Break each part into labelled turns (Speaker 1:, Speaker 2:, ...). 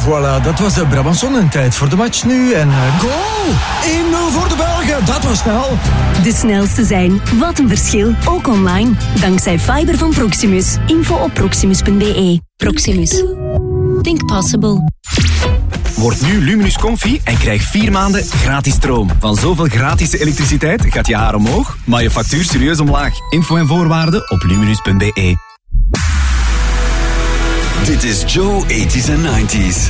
Speaker 1: Voilà, dat was de Brabançon en tijd voor de match nu. En goal! 1-0 voor de Belgen, dat was snel.
Speaker 2: De snelste zijn. Wat een verschil. Ook online. Dankzij fiber van Proximus. Info op proximus.be. Proximus. Think possible.
Speaker 3: Word nu Luminus Comfy en krijg 4 maanden gratis stroom. Van zoveel gratis elektriciteit gaat je haar omhoog, maar je factuur serieus omlaag. Info en voorwaarden op luminus.be.
Speaker 4: Dit is Joe 80s en 90s.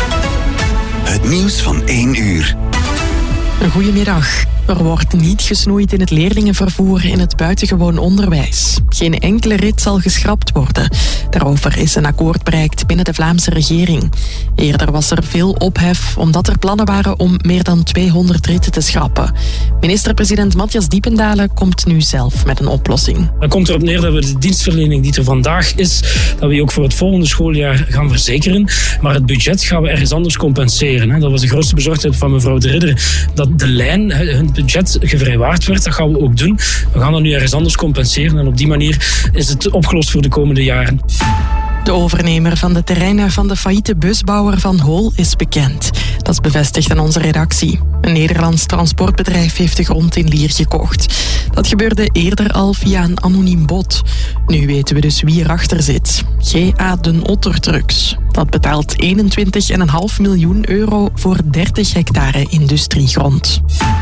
Speaker 4: Het nieuws van 1 uur.
Speaker 5: Een goedemiddag. Er wordt niet gesnoeid in het leerlingenvervoer in het buitengewoon onderwijs. Geen enkele rit zal geschrapt worden. Daarover is een akkoord bereikt binnen de Vlaamse regering. Eerder was er veel ophef omdat er plannen waren om meer dan 200 ritten te schrappen. Minister-president Matthias Diependalen komt nu zelf met een oplossing.
Speaker 6: Het komt erop neer dat we de dienstverlening die er vandaag is, dat we die ook voor het volgende schooljaar gaan verzekeren. Maar het budget gaan we ergens anders compenseren. Dat was de grootste bezorgdheid van mevrouw De Ridder. Dat de lijn, hun budget gevrijwaard werd, dat gaan we ook doen. We gaan dat nu ergens anders compenseren en op die manier is het opgelost voor de komende jaren.
Speaker 5: De overnemer van de terreinen van de failliete busbouwer Van Hool is bekend. Dat is bevestigd aan onze redactie. Een Nederlands transportbedrijf heeft de grond in Lier gekocht. Dat gebeurde eerder al via een anoniem bod. Nu weten we dus wie erachter zit. G.A. Den Otter Trucks. Dat betaalt 21,5 miljoen euro voor 30 hectare industriegrond.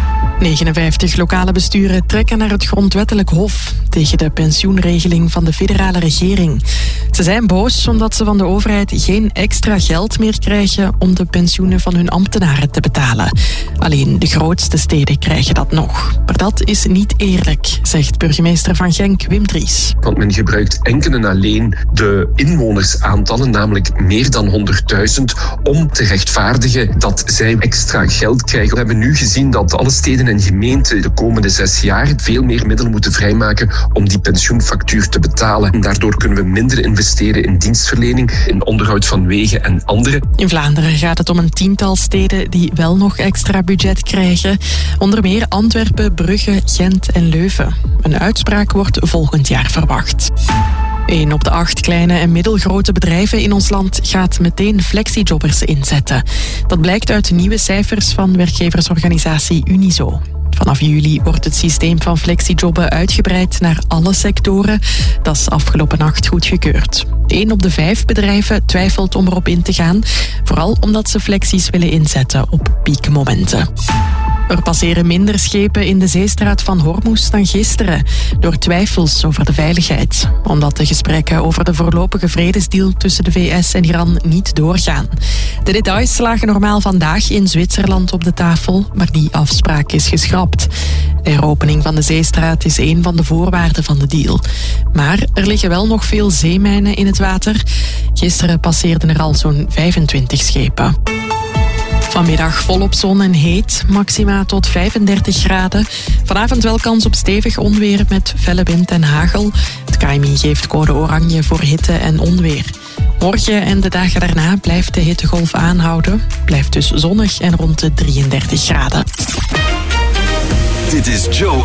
Speaker 5: 59 lokale besturen trekken naar het grondwettelijk hof tegen de pensioenregeling van de federale regering. Ze zijn boos omdat ze van de overheid geen extra geld meer krijgen om de pensioenen van hun ambtenaren te betalen. Alleen de grootste steden krijgen dat nog. Maar dat is niet eerlijk, zegt burgemeester van Genk Wim Dries.
Speaker 7: Want men gebruikt enkel en alleen de inwonersaantallen, namelijk meer dan 100.000, om te rechtvaardigen dat zij extra geld krijgen. We hebben nu gezien dat alle steden en gemeenten de komende 6 jaar veel meer middelen moeten vrijmaken om die pensioenfactuur te betalen. En daardoor kunnen we minder investeren in dienstverlening, in onderhoud van wegen en andere.
Speaker 5: In Vlaanderen gaat het om een 10-tal steden die wel nog extra budget krijgen. Onder meer Antwerpen, Brugge, Gent en Leuven. Een uitspraak wordt volgend jaar verwacht. 1 op de 8 kleine en middelgrote bedrijven in ons land gaat meteen flexijobbers inzetten. Dat blijkt uit nieuwe cijfers van werkgeversorganisatie Unizo. Vanaf juli wordt het systeem van flexijobben uitgebreid naar alle sectoren. Dat is afgelopen nacht goedgekeurd. 1 op de 5 bedrijven twijfelt om erop in te gaan. Vooral omdat ze flexies willen inzetten op piekmomenten. Er passeren minder schepen in de zeestraat van Hormuz dan gisteren, door twijfels over de veiligheid. Omdat de gesprekken over de voorlopige vredesdeal tussen de VS en Iran niet doorgaan. De details lagen normaal vandaag in Zwitserland op de tafel, maar die afspraak is geschrapt. De heropening van de zeestraat is een van de voorwaarden van de deal. Maar er liggen wel nog veel zeemijnen in het water. Gisteren passeerden er al zo'n 25 schepen. Vanmiddag volop zon en heet, maxima tot 35 graden. Vanavond wel kans op stevig onweer met felle wind en hagel. Het KNMI geeft code oranje voor hitte en onweer. Morgen en de dagen daarna blijft de hittegolf aanhouden. Blijft dus zonnig en rond de 33 graden.
Speaker 4: Dit is Joe